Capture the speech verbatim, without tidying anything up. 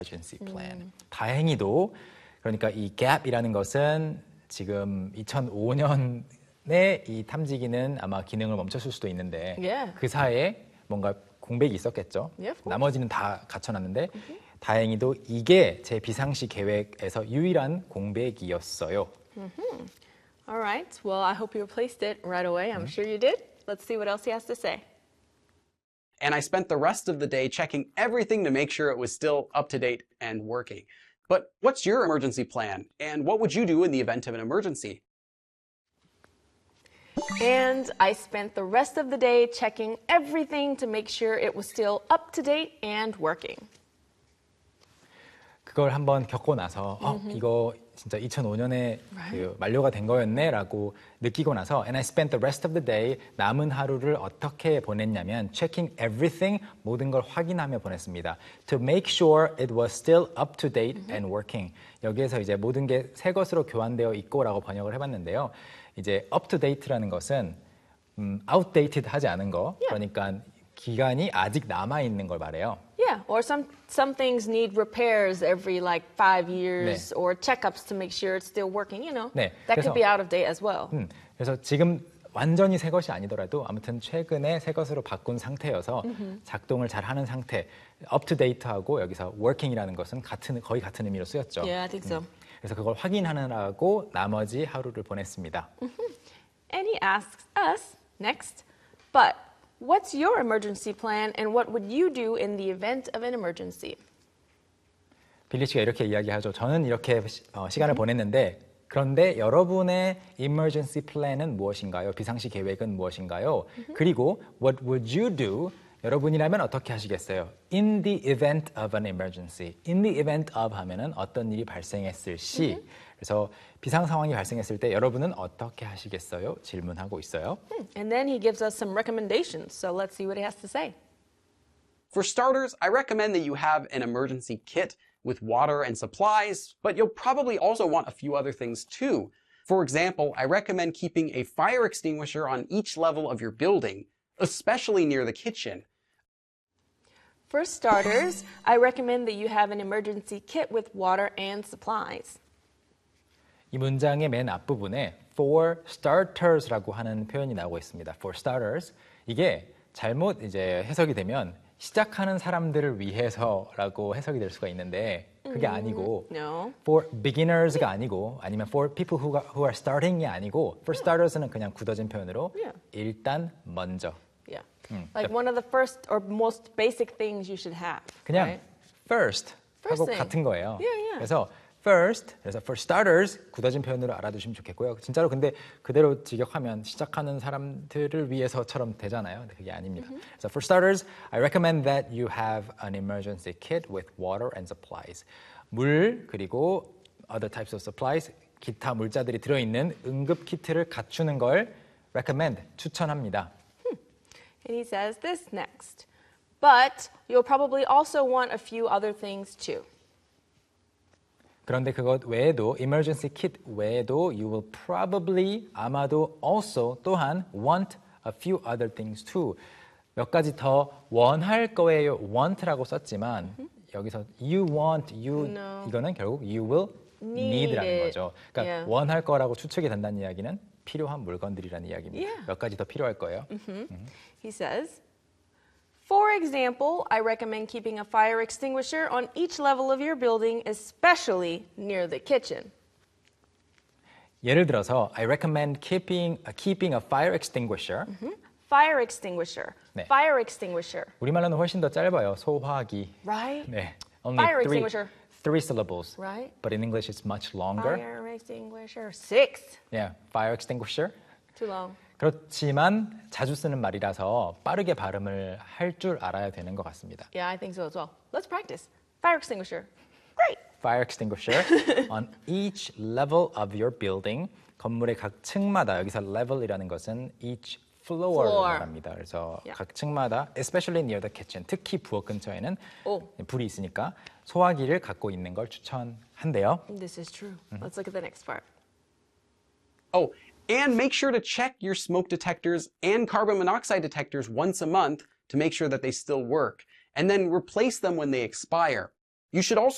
emergency plan. 음. 다행히도 그러니까 이 gap이라는 것은 지금 이천오 년에 이 탐지기는 아마 기능을 멈췄을 수도 있는데 Yeah. 그 사이에 뭔가 공백이 있었겠죠. Yeah, of course. 나머지는 다 갖춰놨는데 mm-hmm. 다행히도 이게 제 비상시 계획에서 유일한 공백이었어요. Mm-hmm. All right. Well, I hope you replaced it right away. I'm mm-hmm. sure you did. Let's see what else he has to say. And I spent the rest of the day checking everything to make sure it was still up to date and working. But what's your emergency plan? And what would you do in the event of an emergency? And I spent the rest of the day checking everything to make sure it was still up to date and working. 그걸 한번 겪고 나서 어, 이거 진짜 이천오 년에 right. 그 만료가 된 거였네라고 느끼고 나서 and I spent the rest of the day 남은 하루를 어떻게 보냈냐면 checking everything 모든 걸 확인하며 보냈습니다. To make sure it was still up to date mm-hmm. and working. 여기에서 이제 모든 게 새 것으로 교환되어 있고라고 번역을 해봤는데요. 이제 up to date라는 것은 음, outdated 하지 않은 거 yeah. 그러니까 기간이 아직 남아 있는 걸 말해요. Yeah, or some some things need repairs every like five years 네. or checkups to make sure it's still working. You know, 네, that 그래서, could be out of date as well. 음, 그래서 지금 완전히 새 것이 아니더라도 아무튼 최근에 새 것으로 바꾼 상태여서 mm-hmm. 작동을 잘 하는 상태, up to date하고 여기서 working이라는 것은 같은 거의 같은 의미로 쓰였죠. Yeah, I think so. 음, 그래서 그걸 확인하느라고 나머지 하루를 보냈습니다. Mm-hmm. And he asks us next, but what's your emergency plan and what would you do in the event of an emergency? 빌리 씨가 이렇게 이야기하죠. 저는 이렇게 어, 시간을 보냈는데 그런데 여러분의 emergency plan은 무엇인가요? 비상시 계획은 무엇인가요? Mm-hmm. 그리고 what would you do? 여러분이라면 어떻게 하시겠어요? In the event of an emergency. In the event of 하면은 어떤 일이 발생했을 시. Mm-hmm. 그래서 비상 상황이 발생했을 때 여러분은 어떻게 하시겠어요? 질문하고 있어요. And then he gives us some recommendations. So let's see what he has to say. For starters, I recommend that you have an emergency kit with water and supplies, but you'll probably also want a few other things too. For example, I recommend keeping a fire extinguisher on each level of your building, especially near the kitchen. For starters, I recommend that you have an emergency kit with water and supplies. 이 문장의 맨 앞부분에 for starters라고 하는 표현이 나오고 있습니다. For starters. 이게 잘못 이제 해석이 되면 시작하는 사람들을 위해서라고 해석이 될 수가 있는데 그게 아니고 No. for beginners가 아니고 아니면 for people who are, who are starting이 아니고 for starters는 그냥 굳어진 표현으로 Yeah. 일단 먼저. Yeah. 음, Like one of the first or most basic things you should have. 그냥 right? first 하고 First thing. 같은 거예요. Yeah, yeah. 그래서 first, 그래서 for starters 굳어진 표현으로 알아두시면 좋겠고요. 진짜로 근데 그대로 직역하면 시작하는 사람들을 위해서처럼 되잖아요. 근데 그게 아닙니다. Mm-hmm. So for starters, I recommend that you have an emergency kit with water and supplies. 물 그리고 other types of supplies, 기타 물자들이 들어있는 응급 키트를 갖추는 걸 recommend, 추천합니다. And he says this next. But you'll probably also want a few other things too. 그런데 그것 외에도 emergency kit 외에도 you will probably 아마도 also 또한 want a few other things too. 몇 가지 더 원할 거예요. want라고 썼지만 mm-hmm. 여기서 you want, you No. 이거는 결국 you will Need need라는 it. 거죠. 그러니까 Yeah. 원할 거라고 추측이 된다는 이야기는 필요한 물건들이라는 이야기입니다. Yeah. 몇 가지 더 필요할 거예요. Mm-hmm. Mm-hmm. He says, for example, I recommend keeping a fire extinguisher on each level of your building, especially near the kitchen. 예를 들어서 I recommend keeping, uh, keeping a fire extinguisher. Mm-hmm. Fire extinguisher. 네. Fire extinguisher. 우리말로는 훨씬 더 짧아요. 소화기. Right? 네. Only Fire three, extinguisher. three syllables. Right? But in English it's much longer. Fire extinguisher. Six. Yeah, fire extinguisher. Too long. 그렇지만 자주 쓰는 말이라서 빠르게 발음을 할 줄 알아야 되는 것 같습니다. Yeah, I think so as well. Let's practice. Fire extinguisher. Great. Fire extinguisher on each level of your building. 건물의 각 층마다 여기서 level이라는 것은 each floor를 Floor. 말합니다. 그래서 Yeah. 각 층마다, especially near the kitchen, 특히 부엌 근처에는 Oh. 불이 있으니까 소화기를 갖고 있는 걸 추천한대요. This is true. Mm-hmm. Let's look at the next part. Oh, and make sure to check your smoke detectors and carbon monoxide detectors once a month to make sure that they still work, and then replace them when they expire. You should also